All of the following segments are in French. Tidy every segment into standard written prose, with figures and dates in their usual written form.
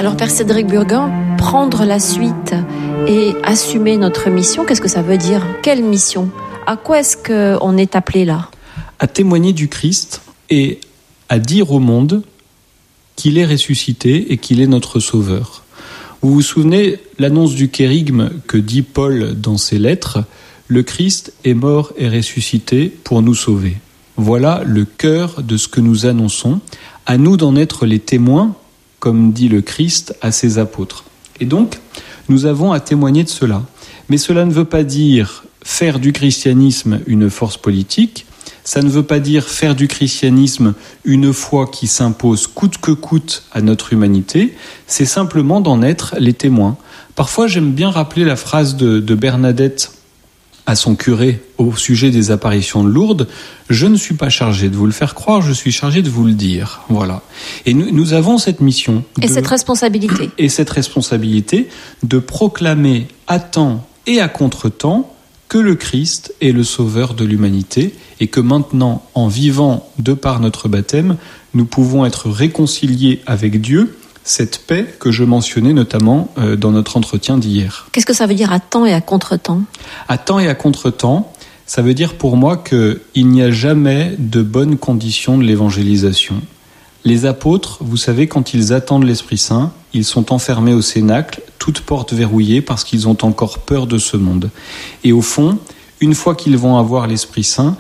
Alors Père Cédric Burguin, prendre la suite et assumer notre mission, qu'est-ce que ça veut dire ? Quelle mission ? À quoi est-ce qu'on est appelé là ? À témoigner du Christ et à dire au monde qu'il est ressuscité et qu'il est notre sauveur. Vous vous souvenez l'annonce du kérygme que dit Paul dans ses lettres ? Le Christ est mort et ressuscité pour nous sauver. Voilà le cœur de ce que nous annonçons. À nous d'en être les témoins, comme dit le Christ à ses apôtres. Et donc, nous avons à témoigner de cela. Mais cela ne veut pas dire faire du christianisme une force politique. Ça ne veut pas dire faire du christianisme une foi qui s'impose coûte que coûte à notre humanité. C'est simplement d'en être les témoins. Parfois, j'aime bien rappeler la phrase de Bernadette à son curé au sujet des apparitions de Lourdes. Je ne suis pas chargé de vous le faire croire, je suis chargé de vous le dire. Voilà. Et nous avons cette mission. Cette responsabilité. Et cette responsabilité de proclamer à temps et à contre-temps que le Christ est le sauveur de l'humanité et que maintenant, en vivant de par notre baptême, nous pouvons être réconciliés avec Dieu, cette paix que je mentionnais notamment dans notre entretien d'hier. Qu'est-ce que ça veut dire à temps et à contre-temps ? À temps et à contre-temps, ça veut dire pour moi qu'il n'y a jamais de bonnes conditions de l'évangélisation. Les apôtres, vous savez, quand ils attendent l'Esprit Saint, ils sont enfermés au cénacle, toutes portes verrouillées parce qu'ils ont encore peur de ce monde. Et au fond, une fois qu'ils vont avoir l'Esprit Saint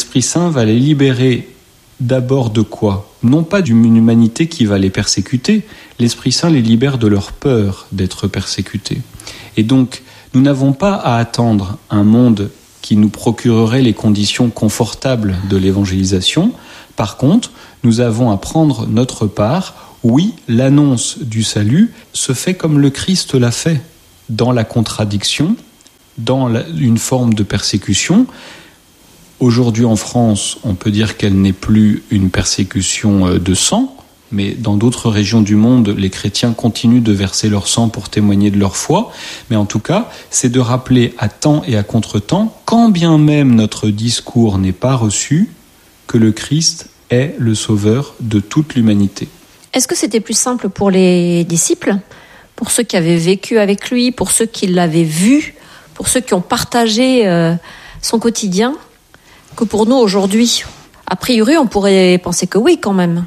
va les libérer d'abord de quoi ? Non pas d'une humanité qui va les persécuter, l'Esprit Saint les libère de leur peur d'être persécutés. Et donc, nous n'avons pas à attendre un monde qui nous procurerait les conditions confortables de l'évangélisation. Par contre, nous avons à prendre notre part. Oui, l'annonce du salut se fait comme le Christ l'a fait, dans la contradiction, dans une forme de persécution. Aujourd'hui en France, on peut dire qu'elle n'est plus une persécution de sang, mais dans d'autres régions du monde, les chrétiens continuent de verser leur sang pour témoigner de leur foi. Mais en tout cas, c'est de rappeler à temps et à contre-temps, quand bien même notre discours n'est pas reçu, que le Christ est le sauveur de toute l'humanité. Est-ce que c'était plus simple pour les disciples, pour ceux qui avaient vécu avec lui, pour ceux qui l'avaient vu, pour ceux qui ont partagé son quotidien, que pour nous aujourd'hui ? A priori, on pourrait penser que oui quand même.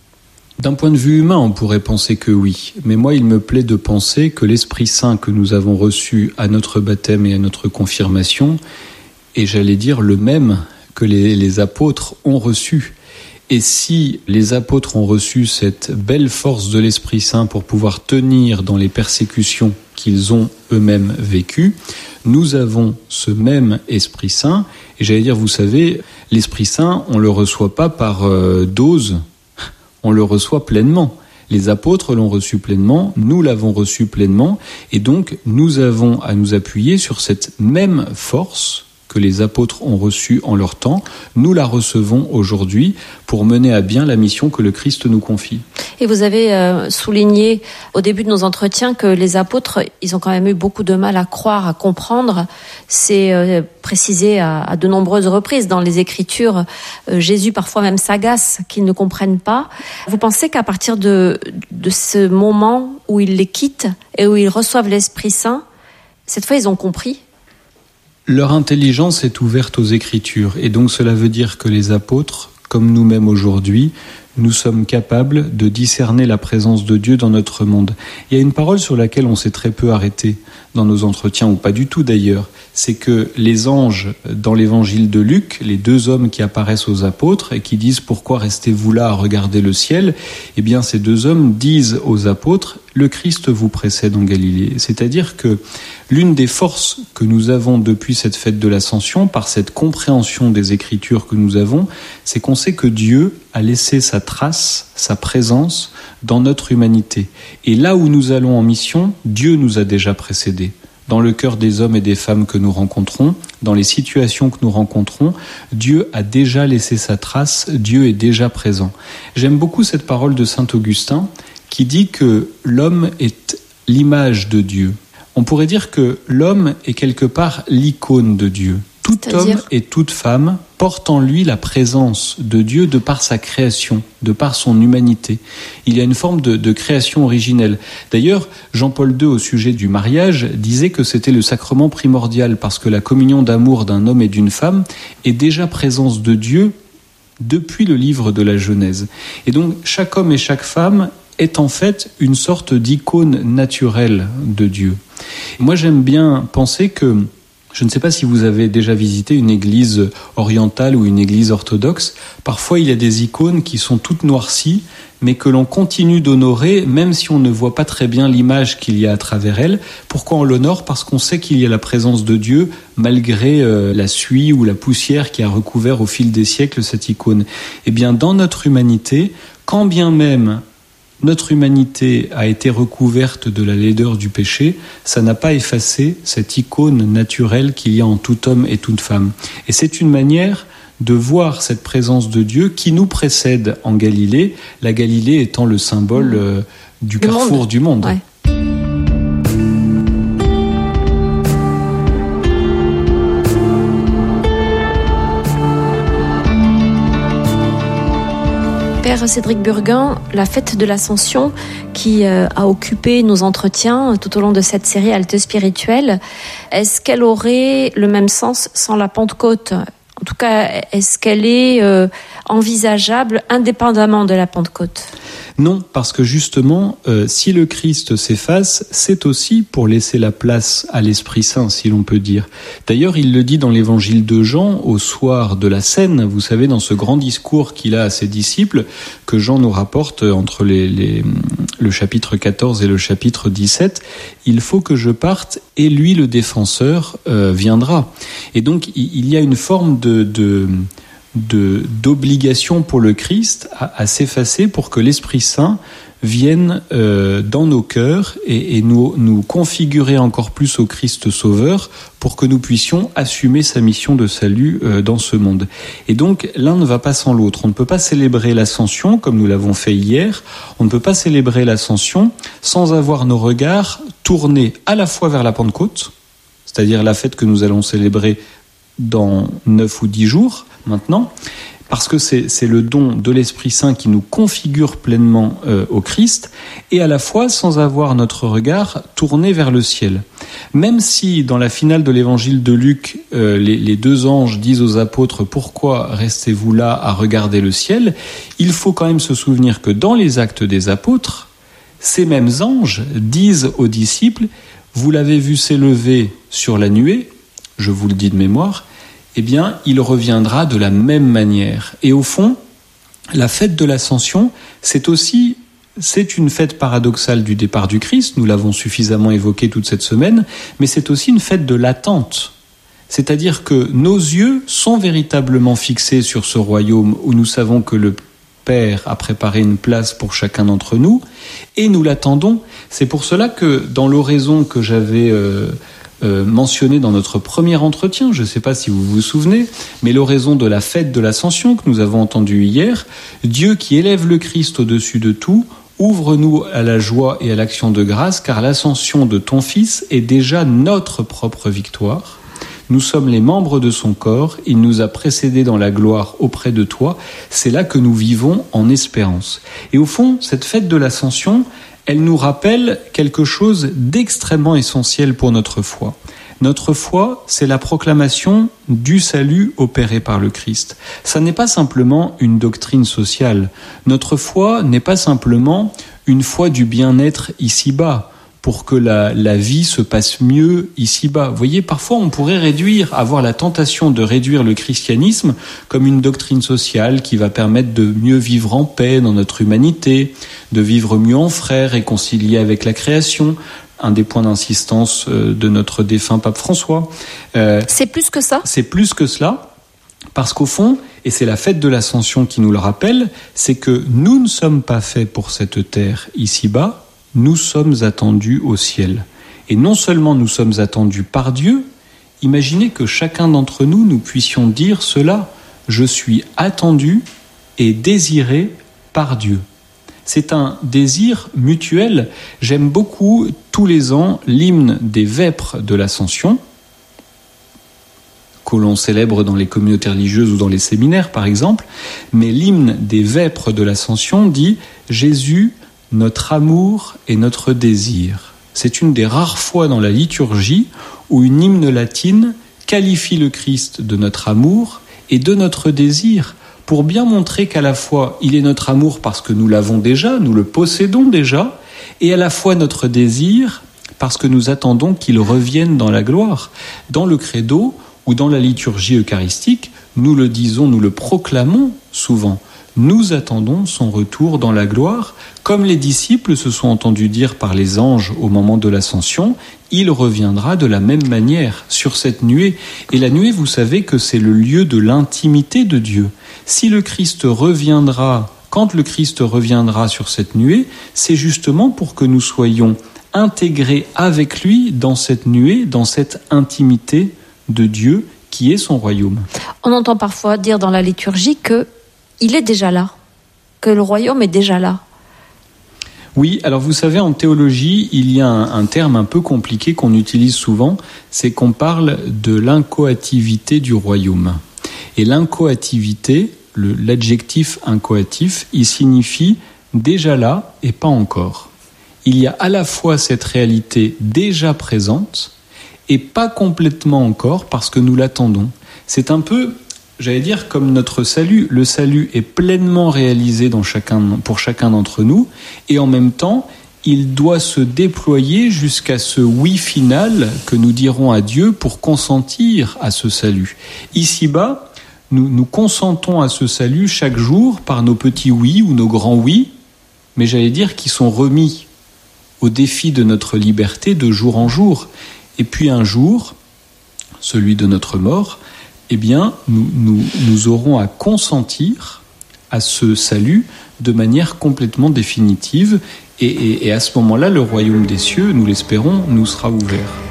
D'un point de vue humain, on pourrait penser que oui. Mais moi, il me plaît de penser que l'Esprit Saint que nous avons reçu à notre baptême et à notre confirmation est, j'allais dire, le même que les apôtres ont reçu. Et si les apôtres ont reçu cette belle force de l'Esprit Saint pour pouvoir tenir dans les persécutions qu'ils ont eux-mêmes vécues, nous avons ce même Esprit Saint. Et j'allais dire, vous savez, l'Esprit Saint, on ne le reçoit pas par dose, on le reçoit pleinement. Les apôtres l'ont reçu pleinement, nous l'avons reçu pleinement, et donc nous avons à nous appuyer sur cette même force que les apôtres ont reçue en leur temps, nous la recevons aujourd'hui pour mener à bien la mission que le Christ nous confie. Et vous avez souligné au début de nos entretiens que les apôtres, ils ont quand même eu beaucoup de mal à croire, à comprendre. C'est précisé à de nombreuses reprises dans les Écritures. Jésus parfois même s'agace qu'ils ne comprennent pas. Vous pensez qu'à partir de ce moment où ils les quittent et où ils reçoivent l'Esprit Saint, cette fois ils ont compris ? Leur intelligence est ouverte aux Écritures, et donc cela veut dire que les apôtres, comme nous-mêmes aujourd'hui, nous sommes capables de discerner la présence de Dieu dans notre monde. Il y a une parole sur laquelle on s'est très peu arrêté dans nos entretiens, ou pas du tout d'ailleurs, c'est que les anges, dans l'évangile de Luc, les deux hommes qui apparaissent aux apôtres et qui disent « Pourquoi restez-vous là à regarder le ciel ?» Eh bien, ces deux hommes disent aux apôtres « Le Christ vous précède en Galilée ». C'est-à-dire que l'une des forces que nous avons depuis cette fête de l'Ascension, par cette compréhension des Écritures que nous avons, c'est qu'on sait que Dieu a laissé sa trace, sa présence dans notre humanité. Et là où nous allons en mission, Dieu nous a déjà précédés. Dans le cœur des hommes et des femmes que nous rencontrons, dans les situations que nous rencontrons, Dieu a déjà laissé sa trace, Dieu est déjà présent. J'aime beaucoup cette parole de saint Augustin qui dit que l'homme est l'image de Dieu. On pourrait dire que l'homme est quelque part l'icône de Dieu. Tout homme et toute femme porte en lui la présence de Dieu de par sa création, de par son humanité. Il y a une forme de création originelle. D'ailleurs, Jean-Paul II, au sujet du mariage, disait que c'était le sacrement primordial parce que la communion d'amour d'un homme et d'une femme est déjà présence de Dieu depuis le livre de la Genèse. Et donc, chaque homme et chaque femme est en fait une sorte d'icône naturelle de Dieu. Moi, j'aime bien penser que je ne sais pas si vous avez déjà visité une église orientale ou une église orthodoxe. Parfois, il y a des icônes qui sont toutes noircies, mais que l'on continue d'honorer, même si on ne voit pas très bien l'image qu'il y a à travers elles. Pourquoi on l'honore ? Parce qu'on sait qu'il y a la présence de Dieu, malgré la suie ou la poussière qui a recouvert au fil des siècles cette icône. Eh bien, dans notre humanité, quand bien même notre humanité a été recouverte de la laideur du péché, ça n'a pas effacé cette icône naturelle qu'il y a en tout homme et toute femme. Et c'est une manière de voir cette présence de Dieu qui nous précède en Galilée, la Galilée étant le symbole du carrefour du monde. Ouais. Père Cédric Burguin, la fête de l'Ascension qui a occupé nos entretiens tout au long de cette série Halte spirituelle, est-ce qu'elle aurait le même sens sans la Pentecôte ? En tout cas, est-ce qu'elle est envisageable indépendamment de la Pentecôte ? Non, parce que justement, si le Christ s'efface, c'est aussi pour laisser la place à l'Esprit Saint, si l'on peut dire. D'ailleurs, il le dit dans l'évangile de Jean, au soir de la Cène, vous savez, dans ce grand discours qu'il a à ses disciples, que Jean nous rapporte entre le chapitre 14 et le chapitre 17, « Il faut que je parte, et lui, le défenseur, viendra ». Et donc, il y a une forme d'obligation pour le Christ à s'effacer pour que l'Esprit Saint vienne dans nos cœurs et nous configurer encore plus au Christ Sauveur pour que nous puissions assumer sa mission de salut dans ce monde. Et donc, l'un ne va pas sans l'autre. On ne peut pas célébrer l'Ascension comme nous l'avons fait hier. On ne peut pas célébrer l'Ascension sans avoir nos regards tournés à la fois vers la Pentecôte, c'est-à-dire la fête que nous allons célébrer dans 9 ou 10 jours maintenant, parce que c'est le don de l'Esprit Saint qui nous configure pleinement au Christ, et à la fois sans avoir notre regard tourné vers le ciel. Même si dans la finale de l'évangile de Luc, les deux anges disent aux apôtres « Pourquoi restez-vous là à regarder le ciel ?», il faut quand même se souvenir que dans les actes des apôtres, ces mêmes anges disent aux disciples « Vous l'avez vu s'élever sur la nuée », je vous le dis de mémoire, eh bien, il reviendra de la même manière. Et au fond, la fête de l'Ascension, c'est une fête paradoxale du départ du Christ, nous l'avons suffisamment évoqué toute cette semaine, mais c'est aussi une fête de l'attente. C'est-à-dire que nos yeux sont véritablement fixés sur ce royaume où nous savons que le Père a préparé une place pour chacun d'entre nous, et nous l'attendons. C'est pour cela que dans l'oraison que j'avais mentionné dans notre premier entretien, je ne sais pas si vous vous souvenez, mais l'oraison de la fête de l'Ascension que nous avons entendue hier, Dieu qui élève le Christ au-dessus de tout, ouvre-nous à la joie et à l'action de grâce, car l'ascension de ton Fils est déjà notre propre victoire. Nous sommes les membres de son corps, il nous a précédés dans la gloire auprès de toi, c'est là que nous vivons en espérance. Et au fond, cette fête de l'Ascension, elle nous rappelle quelque chose d'extrêmement essentiel pour notre foi. Notre foi, c'est la proclamation du salut opéré par le Christ. Ça n'est pas simplement une doctrine sociale. Notre foi n'est pas simplement une foi du bien-être ici-bas, pour que la vie se passe mieux ici-bas. Vous voyez, parfois on pourrait avoir la tentation de réduire le christianisme comme une doctrine sociale qui va permettre de mieux vivre en paix dans notre humanité, de vivre mieux en frères, réconciliés avec la création. Un des points d'insistance de notre défunt pape François. C'est plus que ça ? C'est plus que cela, parce qu'au fond, et c'est la fête de l'Ascension qui nous le rappelle, c'est que nous ne sommes pas faits pour cette terre ici-bas, nous sommes attendus au ciel. Et non seulement nous sommes attendus par Dieu, imaginez que chacun d'entre nous, nous puissions dire cela, je suis attendu et désiré par Dieu. C'est un désir mutuel. J'aime beaucoup, tous les ans, l'hymne des vêpres de l'Ascension, que l'on célèbre dans les communautés religieuses ou dans les séminaires, par exemple. Mais l'hymne des vêpres de l'Ascension dit « Jésus, notre amour et notre désir ». C'est une des rares fois dans la liturgie où une hymne latine qualifie le Christ de notre amour et de notre désir, pour bien montrer qu'à la fois il est notre amour parce que nous l'avons déjà, nous le possédons déjà, et à la fois notre désir parce que nous attendons qu'il revienne dans la gloire. Dans le credo ou dans la liturgie eucharistique, nous le disons, nous le proclamons souvent. Nous attendons son retour dans la gloire, comme les disciples se sont entendus dire par les anges au moment de l'ascension, il reviendra de la même manière sur cette nuée. Et la nuée, vous savez que c'est le lieu de l'intimité de Dieu. Si le Christ reviendra, quand le Christ reviendra sur cette nuée, c'est justement pour que nous soyons intégrés avec lui dans cette nuée, dans cette intimité de Dieu qui est son royaume. On entend parfois dire dans la liturgie qu'il est déjà là, que le royaume est déjà là. Oui, alors vous savez, en théologie, il y a un terme un peu compliqué qu'on utilise souvent, c'est qu'on parle de l'incoativité du royaume. Et l'incoativité, l'adjectif incoatif, il signifie déjà là et pas encore. Il y a à la fois cette réalité déjà présente et pas complètement encore parce que nous l'attendons. C'est un peu, j'allais dire, comme notre salut. Le salut est pleinement réalisé pour chacun d'entre nous et en même temps, il doit se déployer jusqu'à ce oui final que nous dirons à Dieu pour consentir à ce salut. Ici-bas, nous consentons à ce salut chaque jour par nos petits oui ou nos grands oui, mais j'allais dire qui sont remis au défi de notre liberté de jour en jour. Et puis un jour, celui de notre mort, eh bien, nous aurons à consentir à ce salut de manière complètement définitive. Et à ce moment-là, le royaume des cieux, nous l'espérons, nous sera ouvert.